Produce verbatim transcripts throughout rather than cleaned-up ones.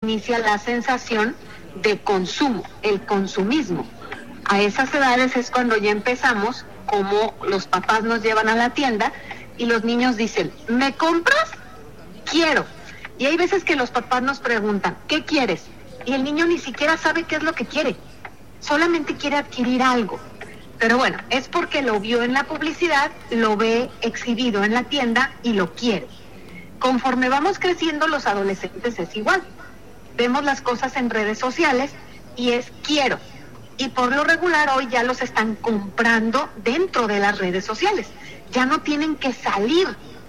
inicia la sensación de consumo, el consumismo. A esas edades es cuando ya empezamos, como los papás nos llevan a la tienda y los niños dicen, ¿me compras? Quiero. Y hay veces que los papás nos preguntan, ¿qué quieres? Y el niño ni siquiera sabe qué es lo que quiere, solamente quiere adquirir algo. Pero bueno, es porque lo vio en la publicidad, lo ve exhibido en la tienda y lo quiere. Conforme vamos creciendo, los adolescentes es igual. Vemos las cosas en redes sociales y es quiero. Y por lo regular hoy ya los están comprando dentro de las redes sociales. Ya no tienen que salir.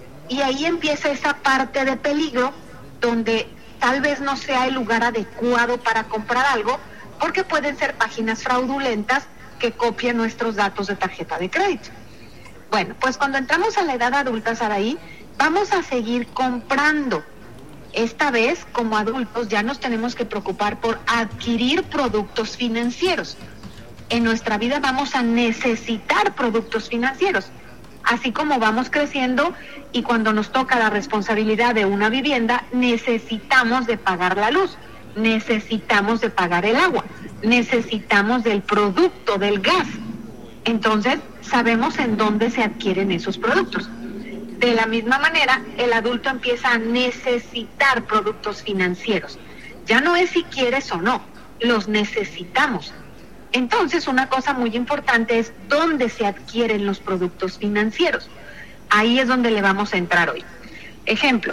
Y ahí empieza esa parte de peligro donde tal vez no sea el lugar adecuado para comprar algo, porque pueden ser páginas fraudulentas que copian nuestros datos de tarjeta de crédito. Bueno, pues cuando entramos a la edad adulta, Saraí, vamos a seguir comprando. Esta vez, como adultos, ya nos tenemos que preocupar por adquirir productos financieros. En nuestra vida vamos a necesitar productos financieros. Así como vamos creciendo y cuando nos toca la responsabilidad de una vivienda, necesitamos de pagar la luz, necesitamos de pagar el agua, necesitamos del producto, del gas. Entonces, sabemos en dónde se adquieren esos productos. De la misma manera, el adulto empieza a necesitar productos financieros. Ya no es si quieres o no, los necesitamos. Entonces, una cosa muy importante es dónde se adquieren los productos financieros. Ahí es donde le vamos a entrar hoy. Ejemplo,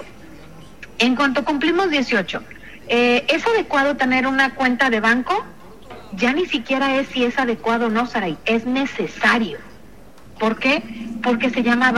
en cuanto cumplimos dieciocho, eh, ¿es adecuado tener una cuenta de banco? Ya ni siquiera es si es adecuado o no, Saray, es necesario. ¿Por qué? Porque se llama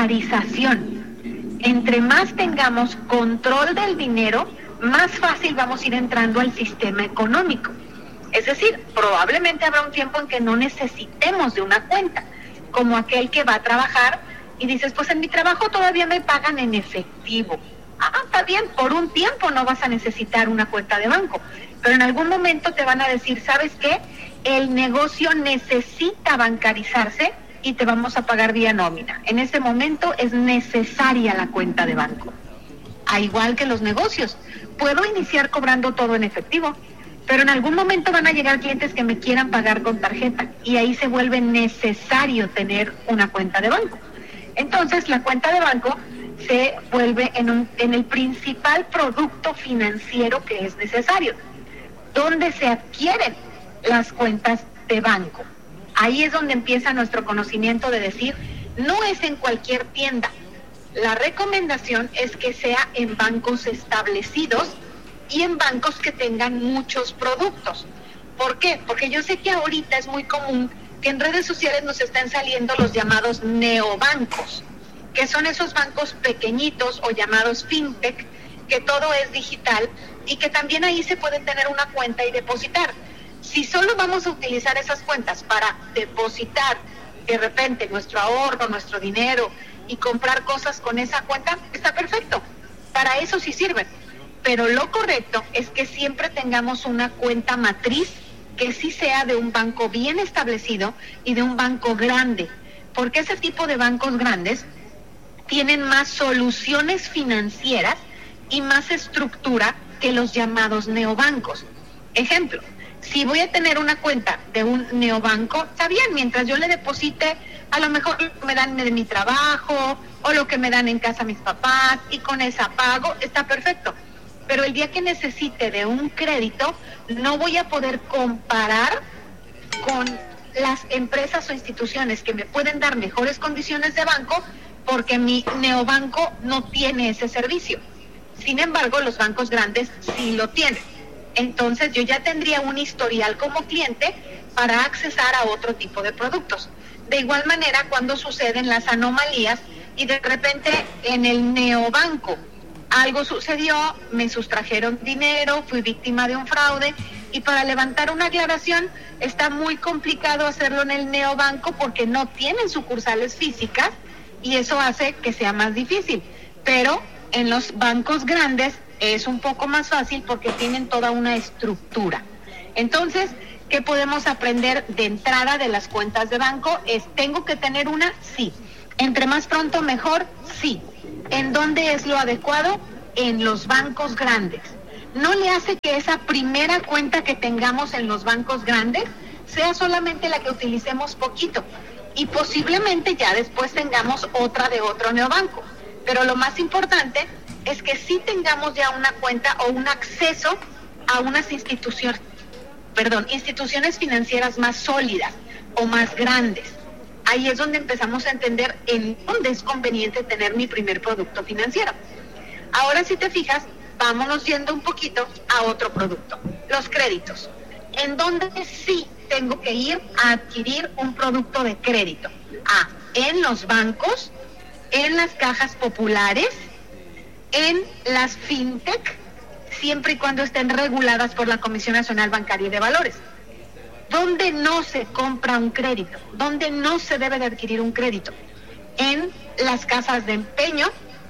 bancarización. Entre más tengamos control del dinero, más fácil vamos a ir entrando al sistema económico. Es decir, probablemente habrá un tiempo en que no necesitemos de una cuenta, como aquel que va a trabajar y dices, pues en mi trabajo todavía me pagan en efectivo. Ah, está bien, por un tiempo no vas a necesitar una cuenta de banco, pero en algún momento te van a decir, ¿sabes qué? El negocio necesita bancarizarse y te vamos a pagar vía nómina. En ese momento es necesaria la cuenta de banco. A igual que los negocios, puedo iniciar cobrando todo en efectivo, pero en algún momento van a llegar clientes que me quieran pagar con tarjeta y ahí se vuelve necesario tener una cuenta de banco. Entonces, la cuenta de banco se vuelve en, un, en el principal producto financiero que es necesario. ¿Dónde se adquieren las cuentas de banco? Ahí es donde empieza nuestro conocimiento de decir, no es en cualquier tienda. La recomendación es que sea en bancos establecidos y en bancos que tengan muchos productos. ¿Por qué? Porque yo sé que ahorita es muy común que en redes sociales nos estén saliendo los llamados neobancos, que son esos bancos pequeñitos o llamados fintech, que todo es digital y que también ahí se puede tener una cuenta y depositar. Si solo vamos a utilizar esas cuentas para depositar de repente nuestro ahorro, nuestro dinero y comprar cosas con esa cuenta, está perfecto. Para eso sí sirven. Pero lo correcto es que siempre tengamos una cuenta matriz que sí sea de un banco bien establecido y de un banco grande, porque ese tipo de bancos grandes tienen más soluciones financieras y más estructura que los llamados neobancos. Ejemplo, si voy a tener una cuenta de un neobanco, está bien, mientras yo le deposite a lo mejor lo que me dan de mi trabajo o lo que me dan en casa mis papás y con esa pago, está perfecto. Pero el día que necesite de un crédito, no voy a poder comparar con las empresas o instituciones que me pueden dar mejores condiciones de banco porque mi neobanco no tiene ese servicio. Sin embargo, los bancos grandes sí lo tienen. Entonces, yo ya tendría un historial como cliente para accesar a otro tipo de productos. De igual manera, cuando suceden las anomalías y de repente en el neobanco algo sucedió, me sustrajeron dinero, fui víctima de un fraude y para levantar una aclaración está muy complicado hacerlo en el neobanco porque no tienen sucursales físicas y eso hace que sea más difícil. Pero en los bancos grandes es un poco más fácil porque tienen toda una estructura. Entonces, ¿qué podemos aprender de entrada de las cuentas de banco? Es, ¿tengo que tener una? Sí. Entre más pronto mejor, sí. ¿En dónde es lo adecuado? En los bancos grandes. no le hace que esa primera cuenta que tengamos en los bancos grandes sea solamente la que utilicemos poquito y posiblemente ya después tengamos otra de otro neobanco. Pero lo más importante es que sí tengamos ya una cuenta o un acceso a unas instituciones, perdón, instituciones financieras más sólidas o más grandes. Ahí es donde empezamos a entender en dónde es conveniente tener mi primer producto financiero. Ahora, si te fijas, vámonos yendo un poquito a otro producto, los créditos, en donde sí tengo que ir a adquirir un producto de crédito. Ah, en los bancos, en las cajas populares, en las fintech, siempre y cuando estén reguladas por la Comisión Nacional Bancaria y de Valores. ¿Dónde no se compra un crédito? ¿Dónde no se debe de adquirir un crédito? En las casas de empeño,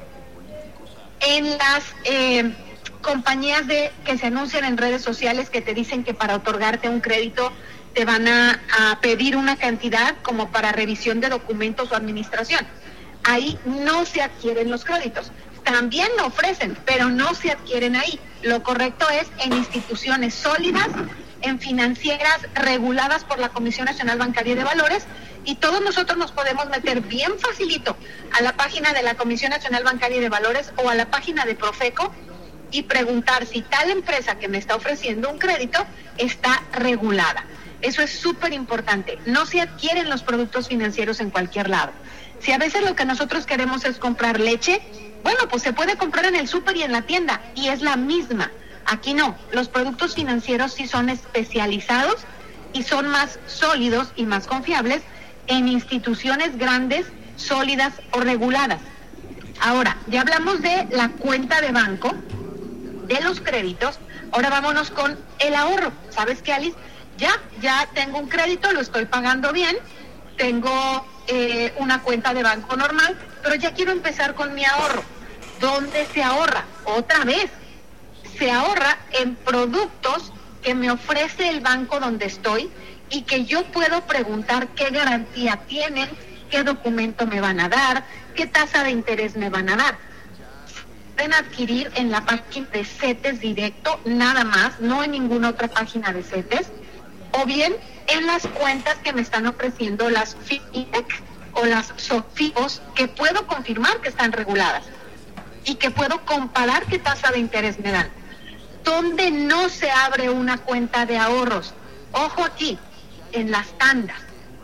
en las eh, compañías de que se anuncian en redes sociales que te dicen que para otorgarte un crédito te van a, a pedir una cantidad como para revisión de documentos o administración. Ahí no se adquieren los créditos. También lo ofrecen, pero no se adquieren ahí. Lo correcto es en instituciones sólidas, en financieras reguladas por la Comisión Nacional Bancaria y de Valores, y todos nosotros nos podemos meter bien facilito a la página de la Comisión Nacional Bancaria y de Valores o a la página de Profeco y preguntar si tal empresa que me está ofreciendo un crédito está regulada. Eso es súper importante. No se adquieren los productos financieros en cualquier lado. Si a veces lo que nosotros queremos es comprar leche, bueno, pues se puede comprar en el súper y en la tienda, y es la misma. Aquí no, los productos financieros sí son especializados y son más sólidos y más confiables en instituciones grandes, sólidas o reguladas. Ahora, ya hablamos de la cuenta de banco, de los créditos, ahora vámonos con el ahorro. ¿Sabes qué, Alice? Ya, ya tengo un crédito, lo estoy pagando bien, tengo eh, una cuenta de banco normal, pero ya quiero empezar con mi ahorro. ¿Dónde se ahorra? Otra vez, se ahorra en productos que me ofrece el banco donde estoy y que yo puedo preguntar qué garantía tienen, qué documento me van a dar, qué tasa de interés me van a dar. Pueden adquirir en la página de CETES directo, nada más, no en ninguna otra página de CETES, o bien en las cuentas que me están ofreciendo las fintech o las SOFIPOS, que puedo confirmar que están reguladas y que puedo comparar qué tasa de interés me dan. ¿Dónde no se abre una cuenta de ahorros? Ojo aquí, en las tandas.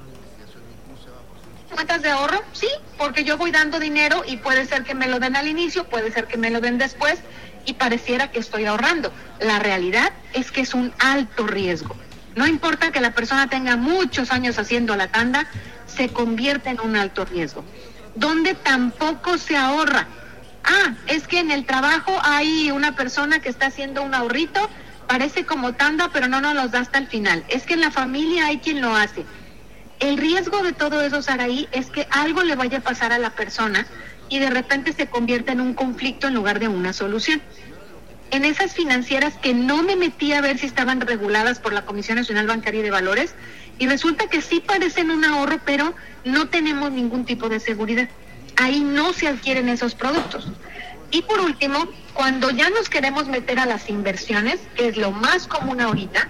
¿Cuentas de ahorro? Sí, porque yo voy dando dinero y puede ser que me lo den al inicio, puede ser que me lo den después y pareciera que estoy ahorrando. La realidad es que es un alto riesgo. No importa que la persona tenga muchos años haciendo la tanda, se convierte en un alto riesgo. ¿Dónde tampoco se ahorra? Ah, es que en el trabajo hay una persona que está haciendo un ahorrito, parece como tanda, pero no nos los da hasta el final. Es que en la familia hay quien lo hace. El riesgo de todo eso, Saraí, es que algo le vaya a pasar a la persona y de repente se convierta en un conflicto en lugar de una solución. En esas financieras que no me metí a ver si estaban reguladas por la Comisión Nacional Bancaria y de Valores, y resulta que sí parecen un ahorro, pero no tenemos ningún tipo de seguridad. Ahí no se adquieren esos productos. Y por último, cuando ya nos queremos meter a las inversiones, que es lo más común ahorita,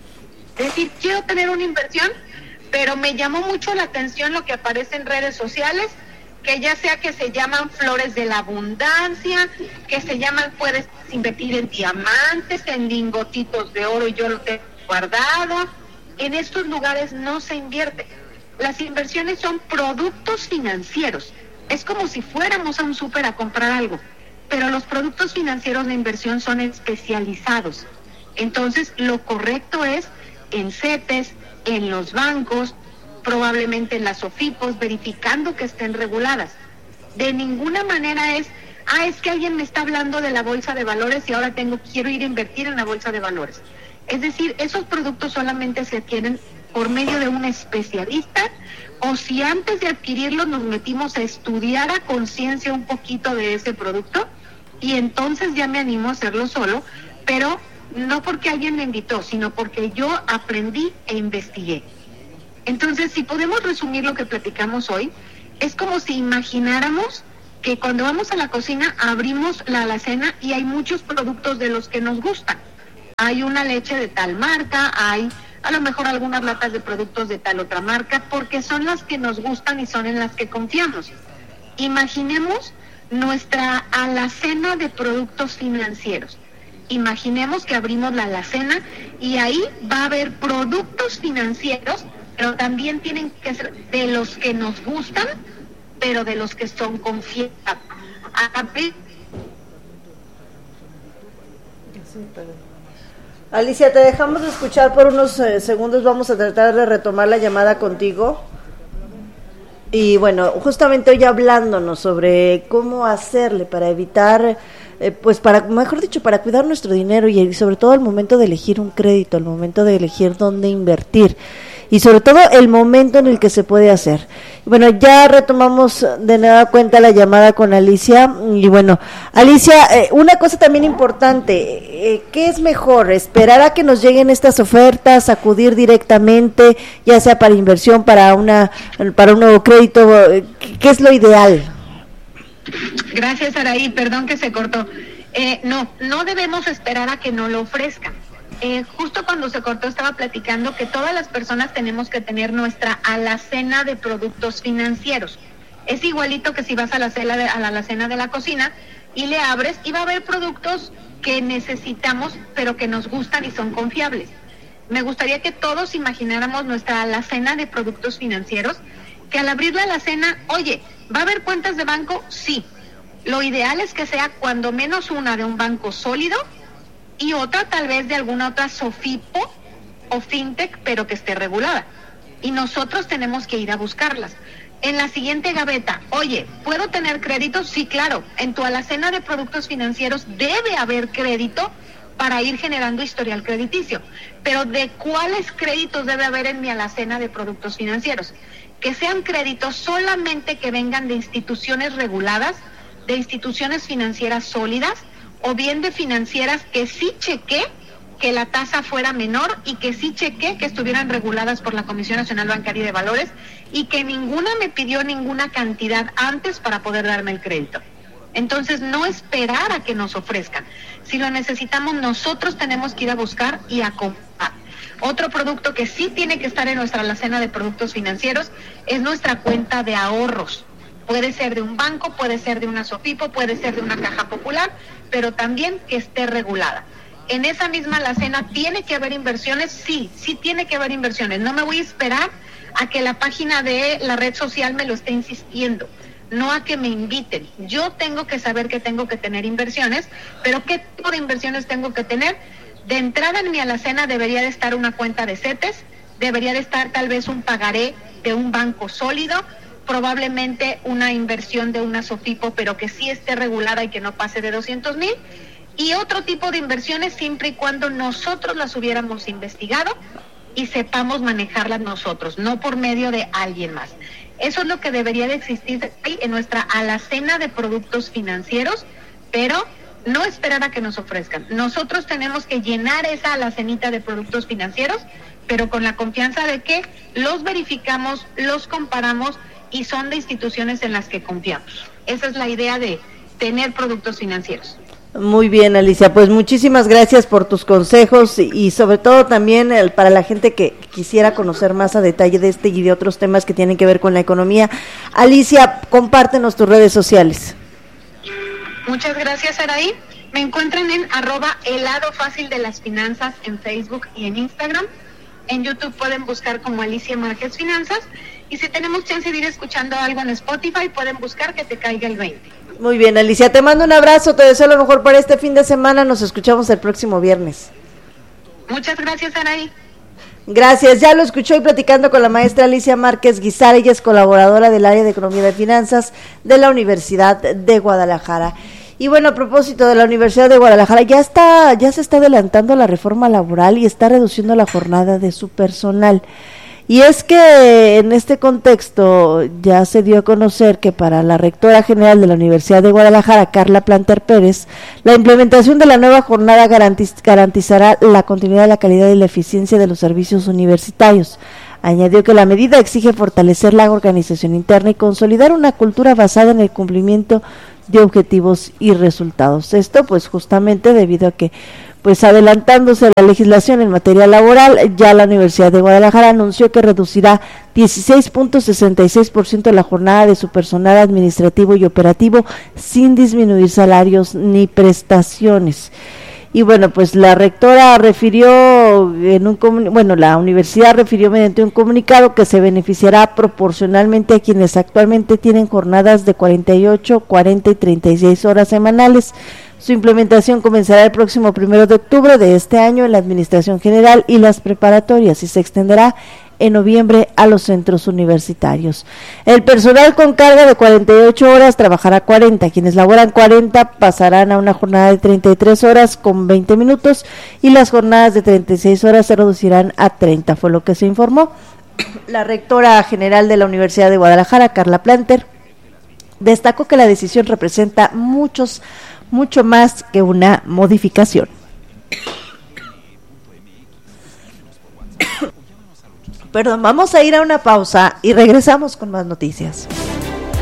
es decir, quiero tener una inversión, pero me llamó mucho la atención lo que aparece en redes sociales, que ya sea que se llaman flores de la abundancia, que se llaman, puedes invertir en diamantes, en lingotitos de oro y yo lo tengo guardado. En estos lugares no se invierte. Las inversiones son productos financieros. Es como si fuéramos a un súper a comprar algo, pero los productos financieros de inversión son especializados. Entonces, lo correcto es en CETES, en los bancos, probablemente en las SOFIPOS, verificando que estén reguladas. De ninguna manera es, ah, es que alguien me está hablando de la bolsa de valores y ahora tengo, quiero ir a invertir en la bolsa de valores. Es decir, esos productos solamente se adquieren por medio de un especialista, o si antes de adquirirlos nos metimos a estudiar a conciencia un poquito de ese producto, y entonces ya me animo a hacerlo solo, pero no porque alguien me invitó, sino porque yo aprendí e investigué. Entonces, si podemos resumir lo que platicamos hoy, es como si imagináramos que cuando vamos a la cocina abrimos la alacena y hay muchos productos de los que nos gustan. Hay una leche de tal marca, hay a lo mejor algunas latas de productos de tal otra marca, porque son las que nos gustan y son en las que confiamos. Imaginemos nuestra alacena de productos financieros. Imaginemos que abrimos la alacena y ahí va a haber productos financieros, pero también tienen que ser de los que nos gustan, pero de los que son confiables. Alicia, te dejamos de escuchar por unos eh, segundos, vamos a tratar de retomar la llamada contigo. Y bueno, justamente hoy hablándonos sobre cómo hacerle para evitar, eh, pues para, mejor dicho, para cuidar nuestro dinero y sobre todo al momento de elegir un crédito, al momento de elegir dónde invertir y sobre todo el momento en el que se puede hacer. Bueno, ya retomamos de nueva cuenta la llamada con Alicia y bueno, Alicia, eh, una cosa también importante, eh, ¿qué es mejor? ¿Esperar a que nos lleguen estas ofertas, acudir directamente, ya sea para inversión, para una para un nuevo crédito? ¿Qué es lo ideal? Gracias, Araí, perdón que se cortó. Eh, no, no debemos esperar a que nos lo ofrezcan. Eh, justo cuando se cortó estaba platicando que todas las personas tenemos que tener nuestra alacena de productos financieros. Es igualito que si vas a la, cena de, a la alacena de la cocina y le abres y va a haber productos que necesitamos pero que nos gustan y son confiables. Me gustaría que todos imagináramos nuestra alacena de productos financieros, que al abrir la alacena, oye, ¿va a haber cuentas de banco? Sí. Lo ideal es que sea cuando menos una de un banco sólido y otra tal vez de alguna otra SOFIPO o FinTech, pero que esté regulada. Y nosotros tenemos que ir a buscarlas. En la siguiente gaveta, oye, ¿puedo tener crédito? Sí, claro. En tu alacena de productos financieros debe haber crédito para ir generando historial crediticio. Pero ¿de cuáles créditos debe haber en mi alacena de productos financieros? Que sean créditos solamente que vengan de instituciones reguladas, de instituciones financieras sólidas, o bien de financieras que sí chequé que la tasa fuera menor y que sí chequé que estuvieran reguladas por la Comisión Nacional Bancaria y de Valores y que ninguna me pidió ninguna cantidad antes para poder darme el crédito. Entonces, no esperar a que nos ofrezcan. Si lo necesitamos, nosotros tenemos que ir a buscar y a comprar. Otro producto que sí tiene que estar en nuestra alacena de productos financieros es nuestra cuenta de ahorros. Puede ser de un banco, puede ser de una SOFIPO, puede ser de una caja popular, pero también que esté regulada. En esa misma alacena, ¿tiene que haber inversiones? Sí, sí tiene que haber inversiones. No me voy a esperar a que la página de la red social me lo esté insistiendo, no a que me inviten. Yo tengo que saber que tengo que tener inversiones, pero ¿qué tipo de inversiones tengo que tener? De entrada en mi alacena debería de estar una cuenta de CETES, debería de estar tal vez un pagaré de un banco sólido, probablemente una inversión de una SOFIPO, pero que sí esté regulada y que no pase de doscientos mil, y otro tipo de inversiones siempre y cuando nosotros las hubiéramos investigado y sepamos manejarlas nosotros, no por medio de alguien más. Eso es lo que debería de existir en nuestra alacena de productos financieros, pero no esperar a que nos ofrezcan. Nosotros tenemos que llenar esa alacenita de productos financieros, pero con la confianza de que los verificamos, los comparamos y son de instituciones en las que confiamos. Esa es la idea de tener productos financieros. Muy bien, Alicia, pues muchísimas gracias por tus consejos y, y sobre todo también el, para la gente que quisiera conocer más a detalle de este y de otros temas que tienen que ver con la economía. Alicia, compártenos tus redes sociales. Muchas gracias, Araí. Me encuentran en arroba el lado fácil de las finanzas en Facebook y en Instagram. En YouTube pueden buscar como Alicia Márquez Finanzas. Y si tenemos chance de ir escuchando algo en Spotify, pueden buscar Que Te Caiga el veinte. Muy bien, Alicia, te mando un abrazo, te deseo lo mejor para este fin de semana, nos escuchamos el próximo viernes. Muchas gracias, Anaí. Gracias, ya lo escuchó y platicando con la maestra Alicia Márquez Guizar, ella es colaboradora del área de Economía y Finanzas de la Universidad de Guadalajara. Y bueno, a propósito de la Universidad de Guadalajara, ya está, ya se está adelantando la reforma laboral y está reduciendo la jornada de su personal. Y es que en este contexto ya se dio a conocer que para la rectora general de la Universidad de Guadalajara, Carla Planter Pérez, la implementación de la nueva jornada garantiz- garantizará la continuidad, la calidad y la eficiencia de los servicios universitarios, Añadió que la medida exige fortalecer la organización interna y consolidar una cultura basada en el cumplimiento de objetivos y resultados. Esto pues justamente debido a que pues adelantándose la legislación en materia laboral, ya la Universidad de Guadalajara anunció que reducirá dieciséis punto sesenta y seis por ciento de la jornada de su personal administrativo y operativo sin disminuir salarios ni prestaciones. Y bueno, pues la rectora refirió en un comun- bueno, la universidad refirió mediante un comunicado que se beneficiará proporcionalmente a quienes actualmente tienen jornadas de cuarenta y ocho, cuarenta y treinta y seis horas semanales. Su implementación comenzará el próximo primero de octubre de este año en la Administración General y las preparatorias y se extenderá en noviembre a los centros universitarios. El personal con carga de cuarenta y ocho horas trabajará cuarenta, quienes laboran cuarenta pasarán a una jornada de treinta y tres horas con veinte minutos y las jornadas de treinta y seis horas se reducirán a treinta, fue lo que se informó. La rectora general de la Universidad de Guadalajara, Carla Planter, destacó que la decisión representa muchos mucho más que una modificación. Perdón, vamos a ir a una pausa y regresamos con más noticias.